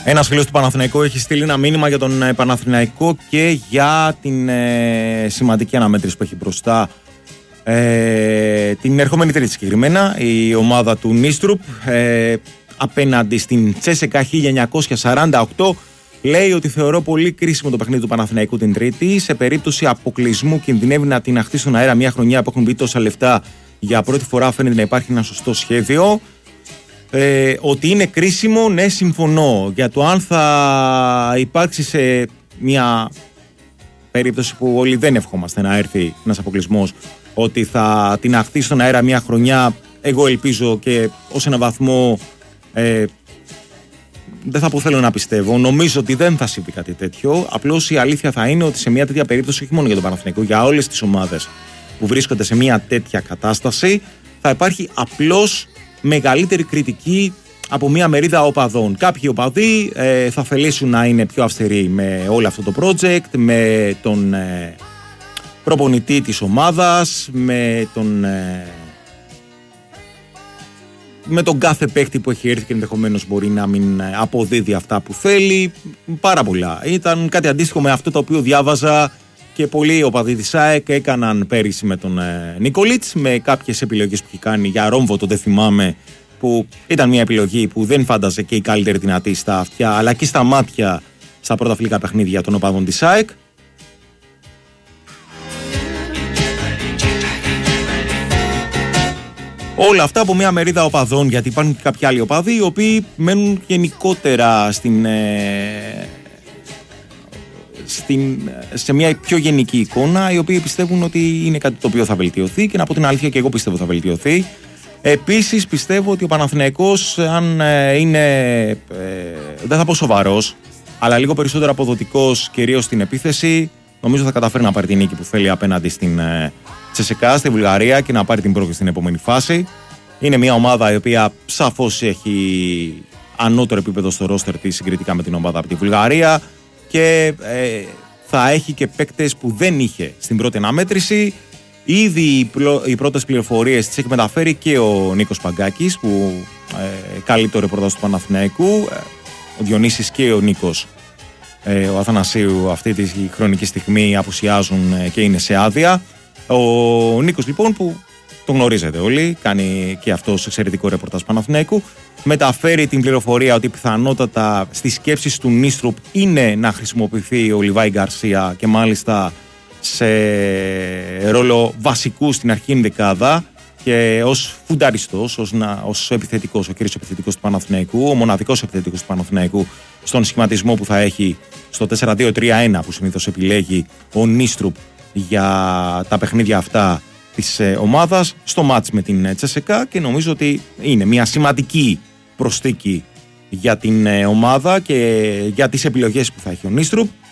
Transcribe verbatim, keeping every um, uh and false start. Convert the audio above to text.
Ένας φίλος του Παναθηναϊκού έχει στείλει ένα μήνυμα για τον Παναθηναϊκό και για την ε, σημαντική αναμέτρηση που έχει μπροστά ε, την ερχόμενη Τρίτη συγκεκριμένα, η ομάδα του Νίστρουπ ε, απέναντι στην Τσέσεκα χίλια εννιακόσια σαράντα οκτώ. Λέει ότι θεωρώ πολύ κρίσιμο το παιχνίδι του Παναθηναϊκού την Τρίτη. Σε περίπτωση αποκλεισμού κινδυνεύει να την αχθεί στον αέρα μια χρονιά που έχουν μπει τόσα λεφτά. Για πρώτη φορά φαίνεται να υπάρχει ένα σωστό σχέδιο. Ε, ότι είναι κρίσιμο, ναι, συμφωνώ. Για το αν θα υπάρξει σε μια περίπτωση που όλοι δεν ευχόμαστε να έρθει ένας αποκλεισμός, ότι θα την αχθεί στον αέρα μια χρονιά, εγώ ελπίζω και ως ένα βαθμό ε, δεν θα πω θέλω να πιστεύω, νομίζω ότι δεν θα συμβεί κάτι τέτοιο. Απλώς η αλήθεια θα είναι ότι σε μια τέτοια περίπτωση, όχι μόνο για τον Παναθηναϊκό, για όλες τις ομάδες που βρίσκονται σε μια τέτοια κατάσταση, θα υπάρχει απλώς μεγαλύτερη κριτική από μια μερίδα οπαδών. Κάποιοι οπαδοί ε, θα θελήσουν να είναι πιο αυστηροί με όλο αυτό το project, με τον ε, προπονητή της ομάδας, με τον, ε, με τον κάθε παίκτη που έχει έρθει και ενδεχομένως μπορεί να μην αποδίδει αυτά που θέλει. Πάρα πολλά. Ήταν κάτι αντίστοιχο με αυτό το οποίο διάβαζα και πολλοί οπαδοί της ΑΕΚ έκαναν πέρυσι με τον ε, Νίκολιτς, με κάποιες επιλογές που έχει κάνει για Ρόμβο, δεν θυμάμαι, που ήταν μια επιλογή που δεν φάνταζε και η καλύτερη δυνατή στα αυτιά αλλά και στα μάτια στα πρώτα φιλικά παιχνίδια των οπαδών της ΑΕΚ. Όλα αυτά από μια μερίδα οπαδών, γιατί υπάρχουν και κάποιοι άλλοι οπαδοί οι οποίοι μένουν γενικότερα στην, ε, στην, σε μια πιο γενική εικόνα, οι οποίοι πιστεύουν ότι είναι κάτι το οποίο θα βελτιωθεί και να πω την αλήθεια και εγώ πιστεύω θα βελτιωθεί. Επίσης πιστεύω ότι ο Παναθηναϊκός, αν ε, είναι, ε, δεν θα πω σοβαρός, αλλά λίγο περισσότερο αποδοτικός κυρίως στην επίθεση, νομίζω θα καταφέρει να πάρει την νίκη που θέλει απέναντι στην ε, Τσέσεκα στη Βουλγαρία και να πάρει την πρόκληση στην επόμενη φάση. Είναι μια ομάδα η οποία σαφώς έχει ανώτερο επίπεδο στο ρόστερ της συγκριτικά με την ομάδα από τη Βουλγαρία και ε, θα έχει και παίκτες που δεν είχε στην πρώτη αναμέτρηση. Ήδη οι πρώτες πληροφορίες τις έχει μεταφέρει και ο Νίκος Παγκάκης που ε, καλεί το ρεπορτάζ του Παναθηναϊκού. Ο Διονύσης και ο Νίκος ε, ο Αθανασίου αυτή τη χρονική στιγμή απουσιάζουν ε, και είναι σε άδεια. Ο Νίκος λοιπόν, που το γνωρίζετε όλοι, κάνει και αυτός εξαιρετικό ρεπορτάζ Παναθηναϊκού, μεταφέρει την πληροφορία ότι πιθανότατα στις σκέψεις του Νίστρουπ είναι να χρησιμοποιηθεί ο Λιβάη Γκαρσία και μάλιστα σε ρόλο βασικού στην αρχήν δεκάδα και ως φουνταριστός, ως, να, ως επιθετικός, ο κύριος επιθετικός του Παναθηναϊκού, ο μοναδικός επιθετικός του Παναθηναϊκού στον σχηματισμό που θα έχει στο τέσσερα δύο τρία ένα που συνήθως επιλέγει ο Νίστρουπ για τα παιχνίδια αυτά της ε, ομάδας στο μάτς με την Τσέσεκα, και νομίζω ότι είναι μια σημαντική προσθήκη για την ε, ομάδα και για τις επιλογές που θα έχει ο Νίστρουπ.